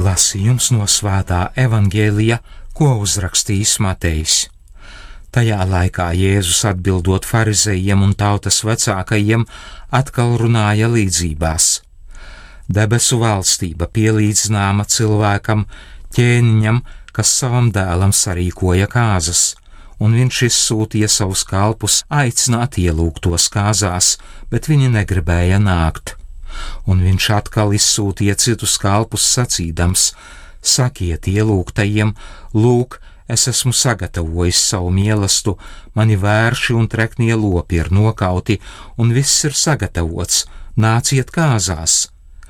Lasījums no Svētā evaņģēlija, ko uzrakstījis Matejs. Tajā laikā Jēzus atbildot farizejiem un tautas vecākajiem, atkal runāja līdzībās. Debesu valstība pielīdzināma cilvēkam, ķēniņam, kas savam dēlam sarīkoja kāzas, un viņš izsūtīja savus kalpus aicināt ielūgtos kāzās, bet viņi negribēja nākt. Un viņš atkal izsūtīja citus kalpus sacīdams: sakiet ielūgtajiem, lūk, es esmu sagatavojis savu mielastu, mani vērši un treknie lopi ir nokauti, un viss ir sagatavots, nāciet kāzās.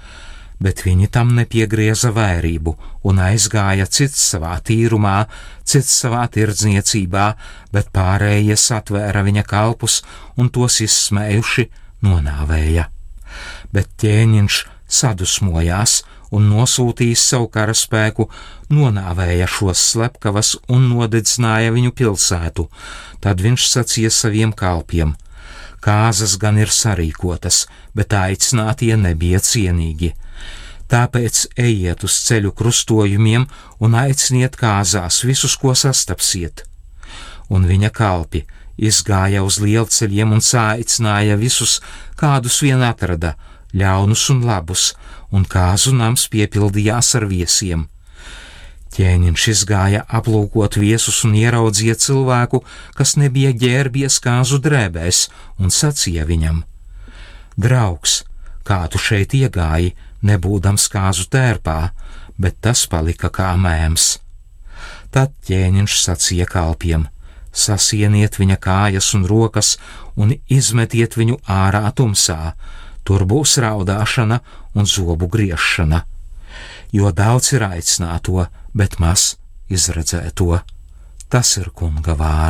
Bet viņi tam nepiegrieza vērību un aizgāja cits savā tīrumā, cits savā tirdzniecībā, bet pārējie satvēra viņa kalpus un tos izsmējuši nonāvēja. Bet ķēniņš sadusmojās un nosūtījis savu karaspēku, nonāvēja šos slepkavas un nodedzināja viņu pilsētu. Tad viņš sacīja saviem kalpiem: kāzas gan ir sarīkotas, bet aicinātie nebija cienīgi. Tāpēc ejiet uz ceļu krustojumiem un aiciniet kāzās visus, ko sastapsiet. Un viņa kalpi izgāja uz lielceļiem un saicināja visus, kādus vien atrada, ļaunus un labus, un kāzu nams piepildījās ar viesiem. Ķēniņš izgāja aplūkot viesus un ieraudzīja cilvēku, kas nebija ģērbies kāzu drēbēs, un sacīja viņam: draugs, kā tu šeit iegāji, nebūdams kāzu tērpā, bet tas palika kā mēms. Tad ķēniņš sacīja kalpiem: sasieniet viņa kājas un rokas un izmetiet viņu ārā tumsā, tur būs raudāšana un zobu griešana. Jo daudz ir aicināto, bet maz izredzēto. Tas ir Kunga vārds.